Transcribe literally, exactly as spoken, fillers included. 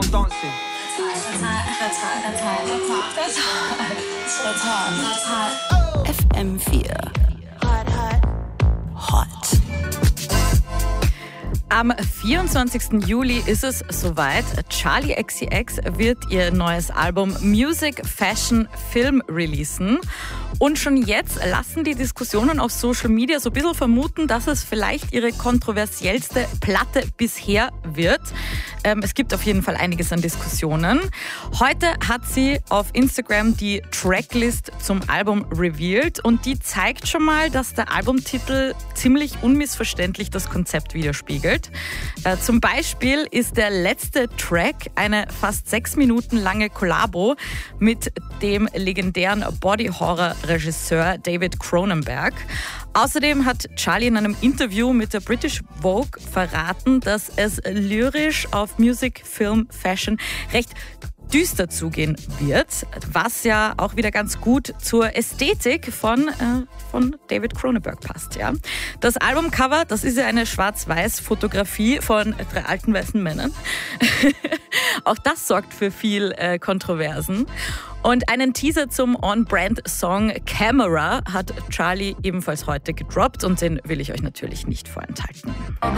I'm dancing. That's hot, that's hot, that's hot, that's hot, that's hot, that's hot, that's hot. F M vier. Hot, hot, hot. Am vierundzwanzigsten Juli ist es soweit. Charli X C X wird ihr neues Album Music, Fashion, Film releasen. Und schon jetzt lassen die Diskussionen auf Social Media so ein bisschen vermuten, dass es vielleicht ihre kontroversiellste Platte bisher wird. Ähm, es gibt auf jeden Fall einiges an Diskussionen. Heute hat sie auf Instagram die Tracklist zum Album revealed und die zeigt schon mal, dass der Albumtitel ziemlich unmissverständlich das Konzept widerspiegelt. Äh, zum Beispiel ist der letzte Track eine fast sechs Minuten lange Kollabo mit dem legendären Body-Horror-Regisseur David Cronenberg. Außerdem hat Charli in einem Interview mit der British Vogue verraten, dass es lyrisch auf Music, Film, Fashion recht düster zugehen wird, was ja auch wieder ganz gut zur Ästhetik von, äh, von David Cronenberg passt. Ja. Das Albumcover, das ist ja eine Schwarz-Weiß-Fotografie von drei alten weißen Männern. Auch das sorgt für viel äh, Kontroversen. Und einen Teaser zum On-Brand-Song Camera hat Charli ebenfalls heute gedroppt und den will ich euch natürlich nicht vorenthalten.